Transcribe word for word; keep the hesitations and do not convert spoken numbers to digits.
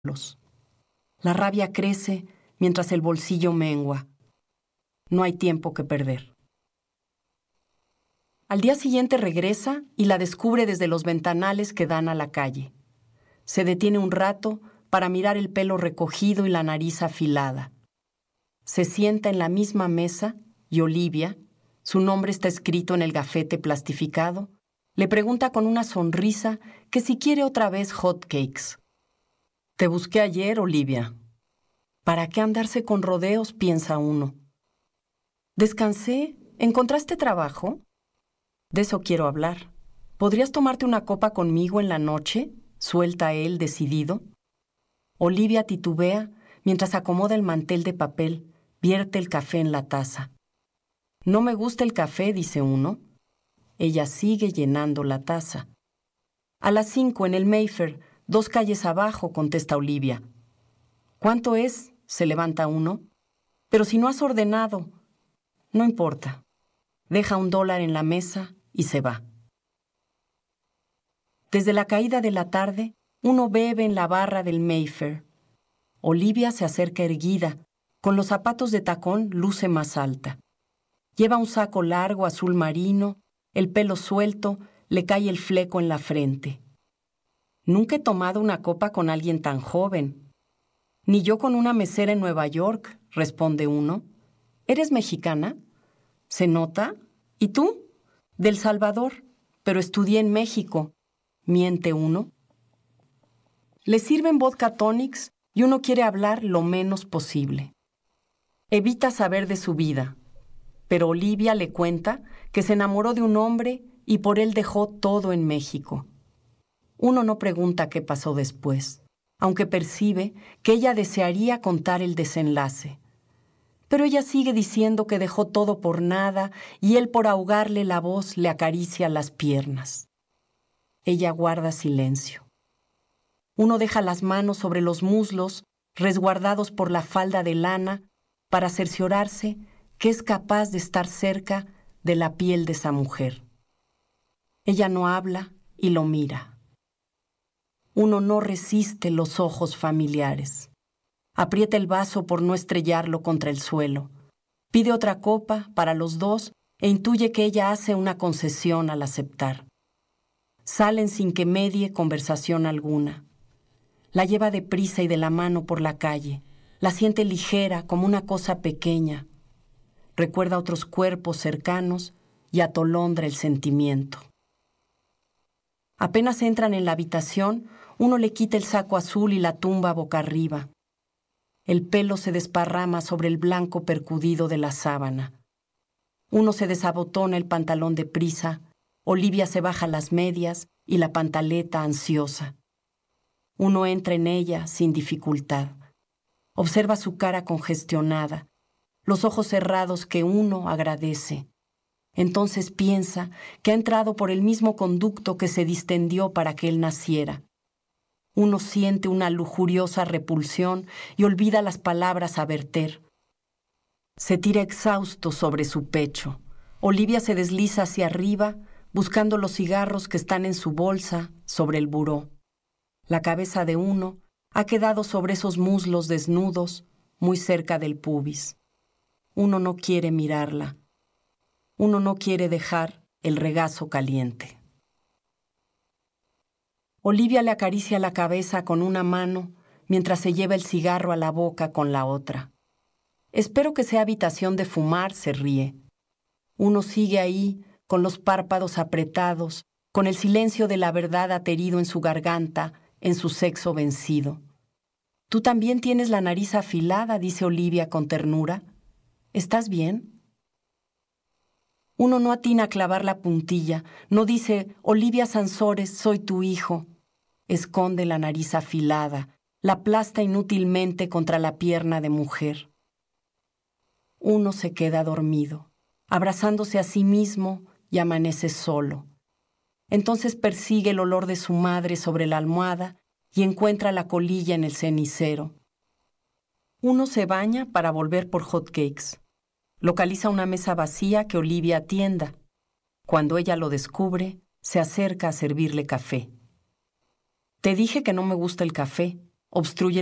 La rabia crece mientras el bolsillo mengua. No hay tiempo que perder. Al día siguiente regresa y la descubre desde los ventanales que dan a la calle. Se detiene un rato para mirar el pelo recogido y la nariz afilada. Se sienta en la misma mesa y Olivia, su nombre está escrito en el gafete plastificado, le pregunta con una sonrisa que si quiere otra vez hot cakes. «Te busqué ayer, Olivia». ¿Para qué andarse con rodeos?, piensa uno. «Descansé. ¿Encontraste trabajo?» «De eso quiero hablar. ¿Podrías tomarte una copa conmigo en la noche?», suelta él decidido. Olivia titubea mientras acomoda el mantel de papel, vierte el café en la taza. «No me gusta el café», dice uno. Ella sigue llenando la taza. «A las cinco en el Mayfair, dos calles abajo», contesta Olivia. «¿Cuánto es?», se levanta uno. «Pero si no has ordenado». «No importa». Deja un dólar en la mesa y se va. Desde la caída de la tarde, uno bebe en la barra del Mayfair. Olivia se acerca erguida. Con los zapatos de tacón luce más alta. Lleva un saco largo azul marino, el pelo suelto, le cae el fleco en la frente. «Nunca he tomado una copa con alguien tan joven». «Ni yo con una mesera en Nueva York», responde uno. «¿Eres mexicana?» «¿Se nota? ¿Y tú?» «Del Salvador, pero estudié en México», miente uno. Le sirven vodka tonics y uno quiere hablar lo menos posible. Evita saber de su vida, pero Olivia le cuenta que se enamoró de un hombre y por él dejó todo en México. Uno no pregunta qué pasó después, aunque percibe que ella desearía contar el desenlace. Pero ella sigue diciendo que dejó todo por nada y él por ahogarle la voz le acaricia las piernas. Ella guarda silencio. Uno deja las manos sobre los muslos, resguardados por la falda de lana, para cerciorarse que es capaz de estar cerca de la piel de esa mujer. Ella no habla y lo mira. Uno no resiste los ojos familiares. Aprieta el vaso por no estrellarlo contra el suelo. Pide otra copa para los dos e intuye que ella hace una concesión al aceptar. Salen sin que medie conversación alguna. La lleva deprisa y de la mano por la calle. La siente ligera como una cosa pequeña. Recuerda otros cuerpos cercanos y atolondra el sentimiento. Apenas entran en la habitación, uno le quita el saco azul y la tumba boca arriba. El pelo se desparrama sobre el blanco percudido de la sábana. Uno se desabotona el pantalón deprisa, Olivia se baja las medias y la pantaleta ansiosa. Uno entra en ella sin dificultad. Observa su cara congestionada, los ojos cerrados que uno agradece. Entonces piensa que ha entrado por el mismo conducto que se distendió para que él naciera. Uno siente una lujuriosa repulsión y olvida las palabras a verter. Se tira exhausto sobre su pecho. Olivia se desliza hacia arriba, buscando los cigarros que están en su bolsa sobre el buró. La cabeza de uno ha quedado sobre esos muslos desnudos, muy cerca del pubis. Uno no quiere mirarla. Uno no quiere dejar el regazo caliente. Olivia le acaricia la cabeza con una mano mientras se lleva el cigarro a la boca con la otra. Espero que sea habitación de fumar, se ríe. Uno sigue ahí, con los párpados apretados, con el silencio de la verdad aterido en su garganta, en su sexo vencido. «Tú también tienes la nariz afilada», dice Olivia con ternura. «¿Estás bien?» Uno no atina a clavar la puntilla, no dice, «Olivia Sansores, soy tu hijo». Esconde la nariz afilada, la aplasta inútilmente contra la pierna de mujer. Uno se queda dormido, abrazándose a sí mismo y amanece solo. Entonces persigue el olor de su madre sobre la almohada y encuentra la colilla en el cenicero. Uno se baña para volver por hotcakes. Localiza una mesa vacía que Olivia atienda. Cuando ella lo descubre, se acerca a servirle café. «Te dije que no me gusta el café», obstruye